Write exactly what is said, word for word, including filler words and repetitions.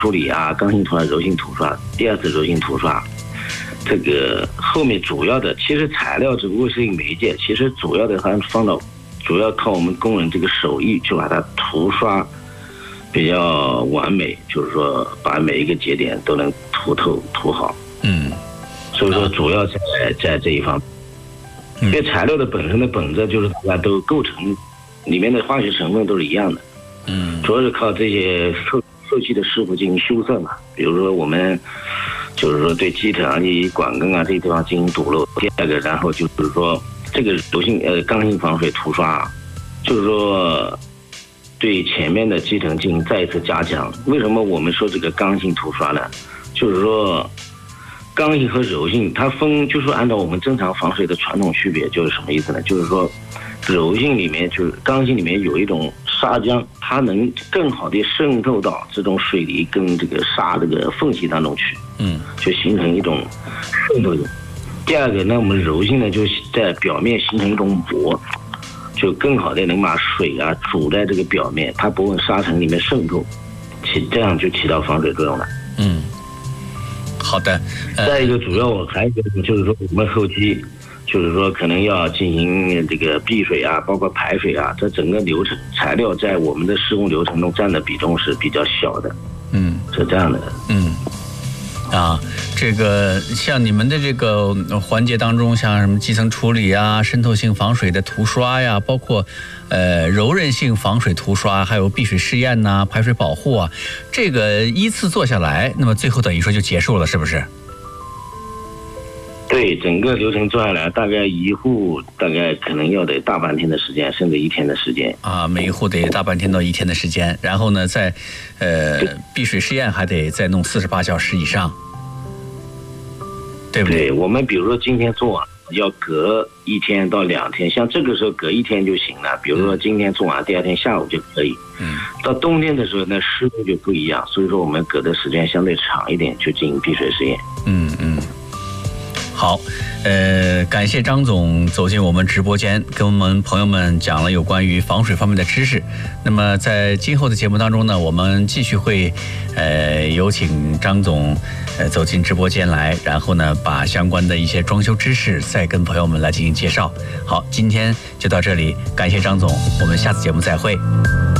处理啊，刚性涂刷、柔性涂刷，第二次柔性涂刷，这个后面主要的其实材料只不过是一个媒介，其实主要的还放到主要靠我们工人这个手艺去把它涂刷比较完美，就是说把每一个节点都能涂透涂好。嗯，所以说主要在在这一方面。因为材料的本身的本质就是大家都构成里面的化学成分都是一样的，嗯，主要是靠这些后后期的师傅进行修缮嘛。比如说我们就是说对基层以及管根啊这些地方进行堵漏。第二个，然后就是说这个柔性呃刚性防水涂刷，就是说对前面的基层进行再一次加强。为什么我们说这个刚性涂刷呢？就是说。刚性和柔性，它分就是按照我们正常防水的传统区别，就是什么意思呢？就是说，柔性里面就是刚性里面有一种砂浆，它能更好的渗透到这种水泥跟这个沙这个缝隙当中去，嗯，就形成一种渗透性。第二个呢，我们柔性呢，就是在表面形成一种膜，就更好的能把水啊煮在这个表面，它不往沙层里面渗透，起这样就起到防水作用了。嗯。 好的， 呃、再一个主要还有一个就是说我们后期就是说可能要进行这个避水啊，包括排水啊，这整个流程材料在我们的施工流程中占的比重是比较小的，嗯，是这样的，嗯。 啊，这个像你们的这个环节当中，像什么基层处理啊、渗透性防水的涂刷呀，包括呃柔韧性防水涂刷，还有避水试验呐、排水保护啊，这个依次做下来，那么最后等于说就结束了，是不是？ 对，整个流程做下来，大概一户大概可能要得大半天的时间，甚至一天的时间啊，每一户得大半天到一天的时间，然后呢，在呃避水试验还得再弄四十八小时以上，对不对？ 对，我们比如说今天做完，要隔一天到两天，像这个时候隔一天就行了。比如说今天做完，第二天下午就可以。嗯，到冬天的时候，那湿度就不一样，所以说我们隔的时间相对长一点，去进行避水试验。 嗯嗯。好，呃，感谢张总走进我们直播间，跟我们朋友们讲了有关于防水方面的知识。那么在今后的节目当中呢，我们继续会，呃，有请张总，呃，走进直播间来，然后呢，把相关的一些装修知识再跟朋友们来进行介绍。好，今天就到这里，感谢张总，我们下次节目再会。